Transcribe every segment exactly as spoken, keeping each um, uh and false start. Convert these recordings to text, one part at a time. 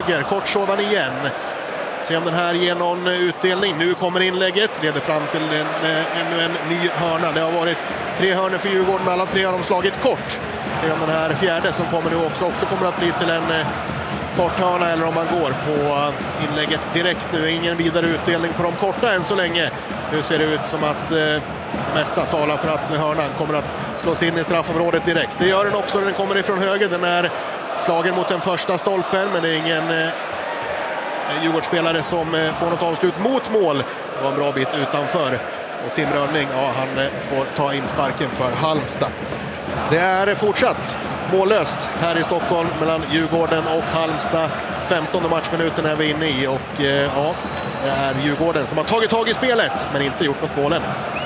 höger, kort sådan igen. Se om den här ger någon utdelning. Nu kommer inlägget, leder fram till en, ännu en ny hörna. Det har varit tre hörnor för Djurgården, men alla tre har de slagit kort. Se om den här fjärde som kommer nu också, också kommer att bli till en kort hörna, eller om man går på inlägget direkt nu. Ingen vidare utdelning på de korta än så länge. Nu ser det ut som att eh, det mesta talar för att hörnan kommer att slås in i straffområdet direkt. Det gör den också, den kommer ifrån höger. Den är slagen mot den första stolpen, men det är ingen eh, Djurgårdsspelare som eh, får något avslut mot mål. Det var en bra bit utanför. Och Tim Rönning, ja, han eh, får ta in sparken för Halmstad. Det är fortsatt mållöst här i Stockholm mellan Djurgården och Halmstad. femtonde matchminuten är vi inne i, och eh, ja, det är Djurgården som har tagit tag i spelet men inte gjort något mål än.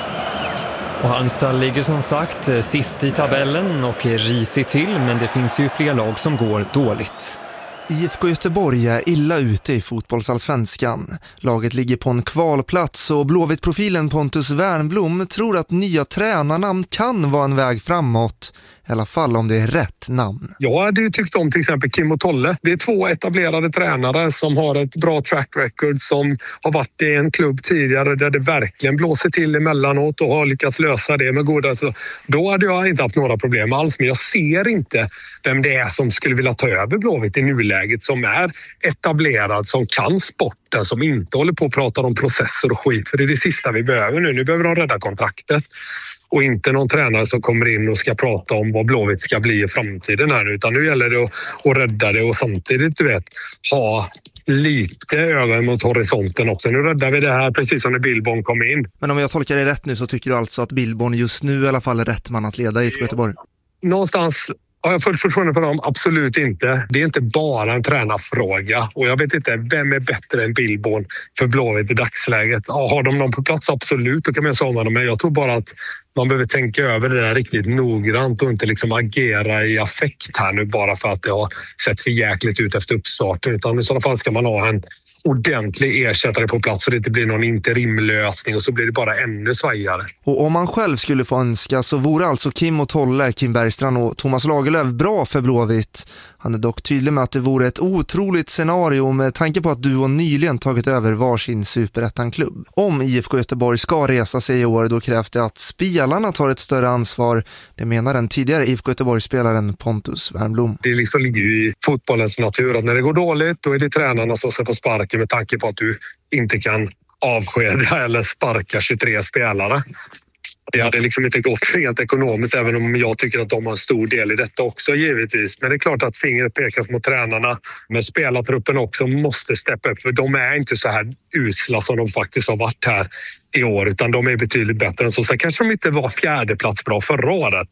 Och Halmstad ligger som sagt sist i tabellen och är risigt till, men det finns ju fler lag som går dåligt. I F K Göteborg är illa ute i fotbollsallsvenskan. Laget ligger på en kvalplats och Blåvitt-profilen Pontus Wernbloom tror att nya tränarnamn kan vara en väg framåt. I alla fall om det är rätt namn. Jag hade ju tyckt om till exempel Kim och Tolle. Det är två etablerade tränare som har ett bra track record, som har varit i en klubb tidigare där det verkligen blåser till emellanåt och har lyckats lösa det med goda. Så då hade jag inte haft några problem alls, men jag ser inte vem det är som skulle vilja ta över Blåvitt i nuläget, som är etablerad, som kan sporten, som inte håller på att prata om processer och skit. För det är det sista vi behöver nu. Nu behöver de rädda kontraktet. Och inte någon tränare som kommer in och ska prata om vad Blåvitt ska bli i framtiden här. Utan nu gäller det att, att rädda det och samtidigt, du vet, ha lite ögon mot horisonten också. Nu räddar vi det här precis som när Billborn kom in. Men om jag tolkar det rätt nu så tycker du alltså att Billborn just nu i alla fall är rätt man att leda i F K Göteborg? Någonstans har jag fullt förtroende för dem? Absolut inte. Det är inte bara en tränarfråga. Och jag vet inte, vem är bättre än Billborn för Blåvitt i dagsläget? Ja, har de någon på plats? Absolut, då kan man säga om dem. Men jag tror bara att man behöver tänka över det där riktigt noggrant och inte liksom agera i affekt här nu bara för att det har sett för jäkligt ut efter uppstarten. Utan i sådana fall ska man ha en ordentlig ersättare på plats så det inte blir någon interimlösning och så blir det bara ännu svajigare. Och om man själv skulle få önska så vore alltså Kim och Tolle, Kim Bergstrand och Thomas Lagerlöf bra för Blåvitt. Han är dock tydlig med att det vore ett otroligt scenario med tanke på att duon nyligen tagit över varsin superettan-klubb. Om I F K Göteborg ska resa sig i år, då krävs det att spelarna tar ett större ansvar. Det menar den tidigare I F K Göteborg-spelaren Pontus Wernbloom. Det liksom ligger ju i fotbollens natur att när det går dåligt, då är det tränarna som ska få sparken med tanke på att du inte kan avskeda eller sparka tjugotre spelare. Det hade liksom inte gått rent ekonomiskt, även om jag tycker att de har en stor del i detta också givetvis. Men det är klart att fingret pekas mot tränarna. Men spelartruppen också måste steppa upp. För de är inte så här usla som de faktiskt har varit här i år. Utan de är betydligt bättre än så. Sen kanske de inte var fjärde plats bra förra året.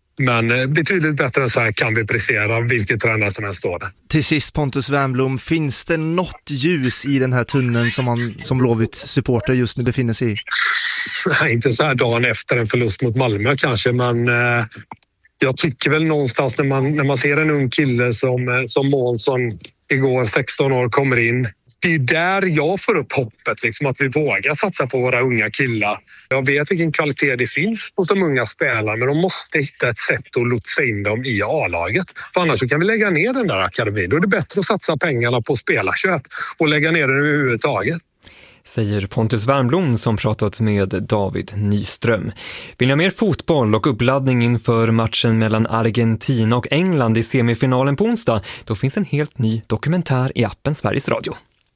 Men betydligt bättre än så här kan vi prestera vilket tränare som helst står det. Till sist Pontus Wernbloom, finns det något ljus i den här tunneln som man som Blåvitts supporter just nu befinner sig i? Nej, inte så här dagen efter en förlust mot Malmö kanske, men eh, jag tycker väl någonstans när man, när man ser en ung kille som, som Månsson igår, sexton år, kommer in. Det är där jag får upp hoppet, liksom, att vi vågar satsa på våra unga killar. Jag vet vilken kvalitet det finns hos de unga spelarna, men de måste hitta ett sätt att lotsa in dem i A-laget. För annars så kan vi lägga ner den där akademin. Då är det bättre att satsa pengarna på spelarköp och lägga ner den överhuvudtaget. Säger Pontus Wernbloom som pratat med David Nyström. Vill ni ha mer fotboll och uppladdning inför matchen mellan Argentina och England i semifinalen på onsdag? Då finns en helt ny dokumentär i appen Sveriges Radio.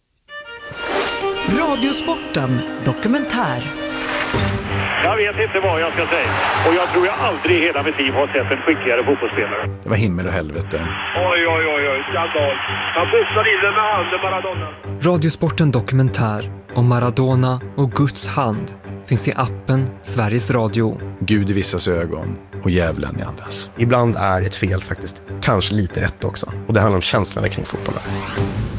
Radiosporten dokumentär. Jag vet inte vad jag ska säga. Och jag tror jag aldrig i hela mitt liv har sett en skickligare fotbollsspelare. Det var himmel och helvete. Oj, oj, oj, oj. Skandal. Han pussar in den med handen, Maradona. Radiosporten dokumentär om Maradona och Guds hand finns i appen Sveriges Radio. Gud i vissas ögon och djävulen i andras. Ibland är ett fel faktiskt kanske lite rätt också. Och det handlar om känslorna kring fotbollen.